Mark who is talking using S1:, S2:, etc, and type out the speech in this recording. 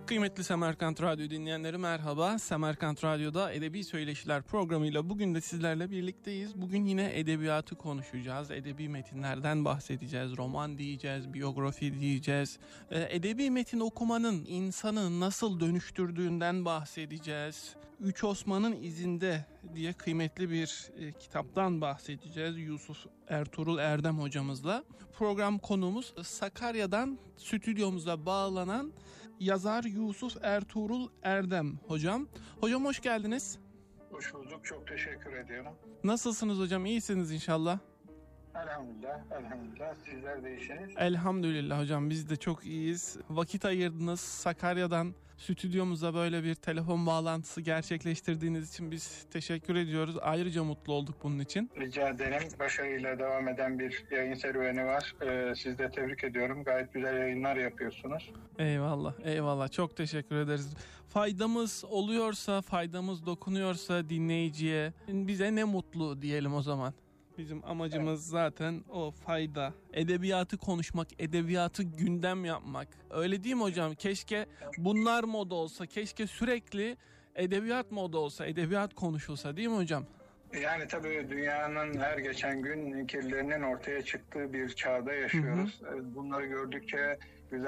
S1: Kıymetli Semerkant Radyo dinleyenleri merhaba. Semerkant Radyo'da Edebi Söyleşiler programıyla bugün de sizlerle birlikteyiz. Bugün yine edebiyatı konuşacağız. Edebi metinlerden bahsedeceğiz. Roman diyeceğiz, biyografi diyeceğiz. Edebi metin okumanın insanı nasıl dönüştürdüğünden bahsedeceğiz. Üç Osman'ın izinde diye kıymetli bir kitaptan bahsedeceğiz. Yusuf Ertuğrul Erdem hocamızla. Program konuğumuz Sakarya'dan stüdyomuza bağlanan yazar Yusuf Ertuğrul Erdem hocam. Hocam hoş geldiniz.
S2: Hoş bulduk. Çok teşekkür ediyorum.
S1: Nasılsınız hocam? İyisiniz inşallah.
S2: Elhamdülillah. Sizler de iyisiniz.
S1: Elhamdülillah hocam. Biz de çok iyiyiz. Vakit ayırdınız. Sakarya'dan stüdyomuza böyle bir telefon bağlantısı gerçekleştirdiğiniz için biz teşekkür ediyoruz. Ayrıca mutlu olduk bunun için.
S2: Rica ederim. Başarıyla devam eden bir yayın serüveni var. Sizi de tebrik ediyorum. Gayet güzel yayınlar yapıyorsunuz.
S1: Eyvallah. Çok teşekkür ederiz. Faydamız oluyorsa, faydamız dokunuyorsa dinleyiciye, bize ne mutlu diyelim o zaman. Bizim amacımız zaten o fayda. Edebiyatı konuşmak, edebiyatı gündem yapmak. Öyle değil mi hocam? Keşke bunlar moda olsa, keşke sürekli edebiyat moda olsa, edebiyat konuşulsa değil mi hocam?
S2: Yani tabii dünyanın her geçen gün kirlerinin ortaya çıktığı bir çağda yaşıyoruz. Bunları gördükçe güzel